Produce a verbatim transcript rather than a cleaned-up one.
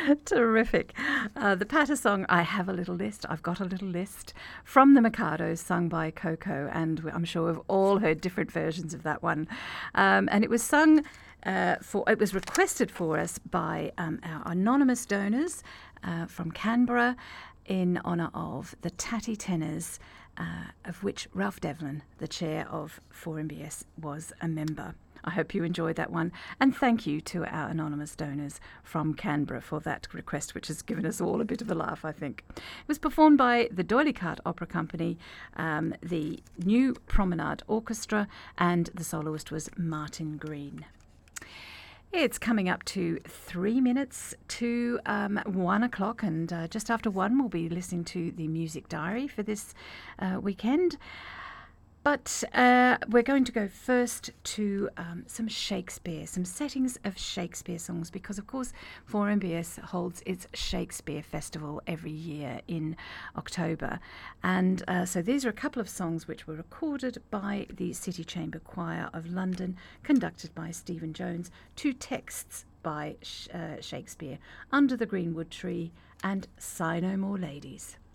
Terrific. Uh, the Patter song, I Have a Little List, I've Got a Little List, from the Mikados, sung by Coco, and I'm sure we've all heard different versions of that one. Um, and it was sung uh, for, it was requested for us by um, our anonymous donors uh, from Canberra in honour of the Tatty Tenors, uh, of which Ralph Devlin, the chair of four M B S, was a member. I hope you enjoyed that one. And thank you to our anonymous donors from Canberra for that request, which has given us all a bit of a laugh, I think. It was performed by the D'Oyly Carte Opera Company, um, the New Promenade Orchestra, and the soloist was Martin Green. It's coming up to three minutes to um, one o'clock, and uh, just after one, we'll be listening to the Music Diary for this uh, weekend. But uh, we're going to go first to um, some Shakespeare, some settings of Shakespeare songs, because, of course, four M B S holds its Shakespeare Festival every year in October. And uh, so these are a couple of songs which were recorded by the City Chamber Choir of London, conducted by Stephen Jones, to texts by uh, Shakespeare, Under the Greenwood Tree and Sigh No More Ladies.